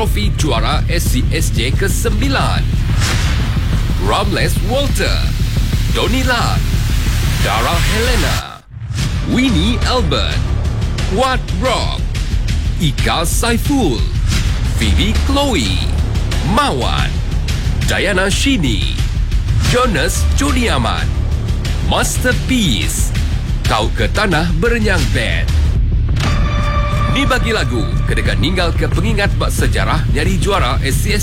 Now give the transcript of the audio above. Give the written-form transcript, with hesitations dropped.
Trofi juara SCSJ ke-9. Ramles Walter, Donny Lat, Dara Helena, Winnie Albert, Wat Rock, Ika Saiful, Phoebe Chloe, Mawan, Diana Shini, Jonas Jody Ahmad, Masterpiece, Kau ke Tanah Berenyang Band. Ni bagi lagu kedekat ninggal ke pengingat bak sejarah nyari juara SCS